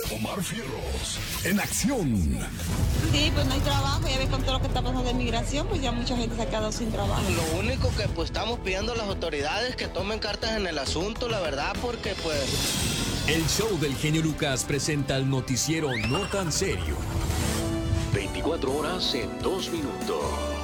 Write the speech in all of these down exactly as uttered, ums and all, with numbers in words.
Omar Fierros, en acción. Sí, pues no hay trabajo, ya ves con todo lo que está pasando de migración, pues ya mucha gente se ha quedado sin trabajo. Lo único que pues estamos pidiendo a las autoridades que tomen cartas en el asunto, la verdad, porque pues... El show del genio Lucas presenta el noticiero No Tan Serio. veinticuatro horas en dos minutos.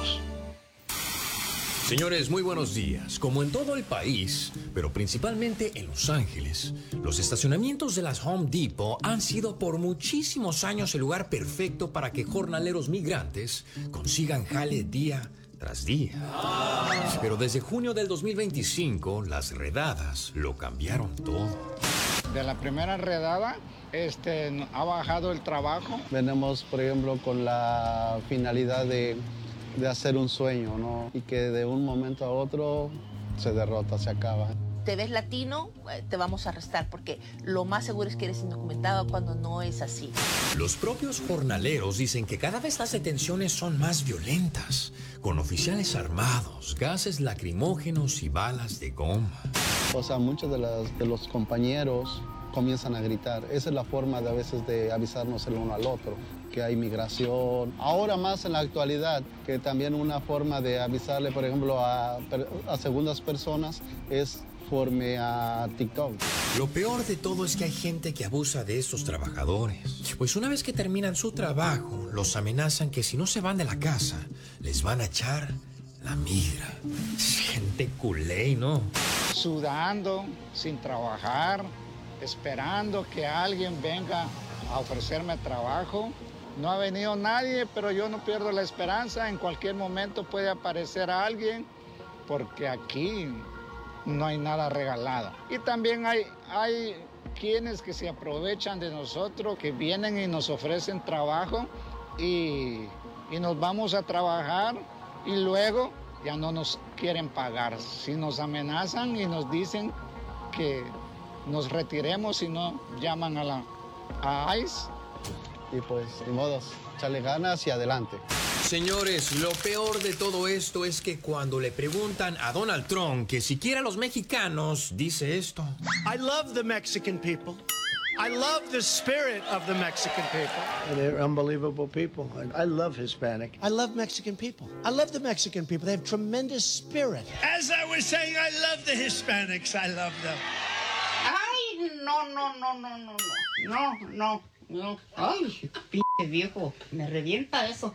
Señores, muy buenos días. Como en todo el país, pero principalmente en Los Ángeles, los estacionamientos de las Home Depot han sido por muchísimos años el lugar perfecto para que jornaleros migrantes consigan jale día tras día. Pero desde junio del dos mil veinticinco, las redadas lo cambiaron todo. De la primera redada, este, ha bajado el trabajo. Venimos, por ejemplo, con la finalidad de, de hacer un sueño, ¿no? Y que de un momento a otro se derrota, se acaba. Te ves latino, te vamos a arrestar, porque lo más seguro es que eres indocumentado cuando no es así. Los propios jornaleros dicen que cada vez las detenciones son más violentas, con oficiales armados, gases lacrimógenos y balas de goma. O sea, muchos de, las, de los compañeros comienzan a gritar. Esa es la forma de a veces de avisarnos el uno al otro, que hay migración. Ahora más en la actualidad, que también una forma de avisarle, por ejemplo, a, a segundas personas es conforme a TikTok. Lo peor de todo es que hay gente que abusa de estos trabajadores. Pues una vez que terminan su trabajo, los amenazan que si no se van de la casa, les van a echar la migra. Gente culé, ¿no? Sudando, sin trabajar, esperando que alguien venga a ofrecerme trabajo. No ha venido nadie, pero yo no pierdo la esperanza. En cualquier momento puede aparecer alguien, porque aquí no hay nada regalado. Y también hay, hay quienes que se aprovechan de nosotros, que vienen y nos ofrecen trabajo y, y nos vamos a trabajar y luego ya no nos quieren pagar. Si nos amenazan y nos dicen que nos retiremos si no llaman a la a ICE. Y pues, ni modos, echarle ganas y adelante. Señores, lo peor de todo esto es que cuando le preguntan a Donald Trump que si quiere a los mexicanos, dice esto. I love the Mexican people. I love the spirit of the Mexican people. They're unbelievable people. I love Hispanic. I love Mexican people. I love the Mexican people. They have tremendous spirit. As I was saying, I love the Hispanics. I love them. Ay, no, no, no, no, no, no, no, no. No. Ay, pinche viejo, me revienta eso.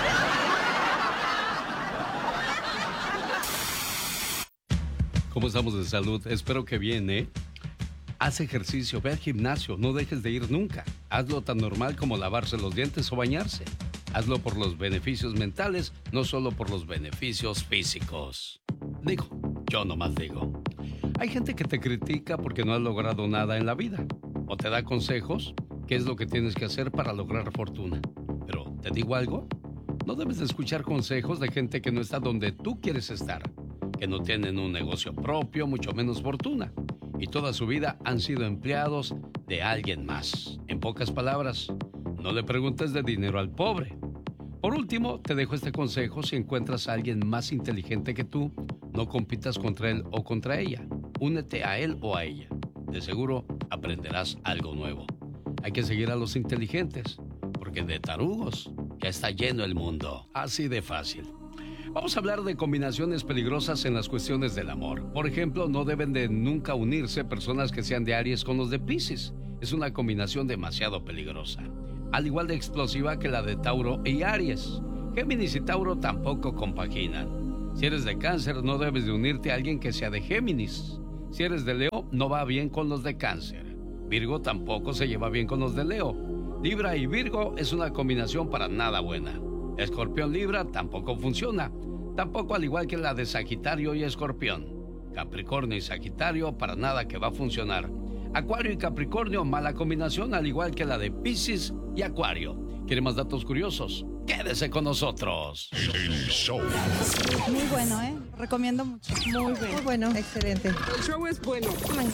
¿Cómo estamos de salud? Espero que bien, ¿eh? Haz ejercicio, ve al gimnasio, no dejes de ir nunca. Hazlo tan normal como lavarse los dientes o bañarse. Hazlo por los beneficios mentales, no solo por los beneficios físicos. Digo, yo nomás digo. Hay gente que te critica porque no has logrado nada en la vida. O te da consejos. ¿Qué es lo que tienes que hacer para lograr fortuna? Pero, ¿te digo algo? No debes de escuchar consejos de gente que no está donde tú quieres estar, que no tienen un negocio propio, mucho menos fortuna, y toda su vida han sido empleados de alguien más. En pocas palabras, no le preguntes de dinero al pobre. Por último, te dejo este consejo: si encuentras a alguien más inteligente que tú, no compitas contra él o contra ella. Únete a él o a ella. De seguro aprenderás algo nuevo. Hay que seguir a los inteligentes, porque de tarugos ya está lleno el mundo. Así de fácil. Vamos a hablar de combinaciones peligrosas en las cuestiones del amor. Por ejemplo, no deben de nunca unirse personas que sean de Aries con los de Piscis. Es una combinación demasiado peligrosa. Al igual de explosiva que la de Tauro y Aries. Géminis y Tauro tampoco compaginan. Si eres de Cáncer, no debes de unirte a alguien que sea de Géminis. Si eres de Leo, no va bien con los de Cáncer. Virgo tampoco se lleva bien con los de Leo. Libra y Virgo es una combinación para nada buena. Escorpión-Libra tampoco funciona. Tampoco al igual que la de Sagitario y Escorpión. Capricornio y Sagitario para nada que va a funcionar. Acuario y Capricornio, mala combinación, al igual que la de Piscis y Acuario. ¿Quiere más datos curiosos? Quédese con nosotros. El show. Muy bueno, ¿eh? Recomiendo mucho. Muy bueno. Muy bueno. Excelente. El show es bueno.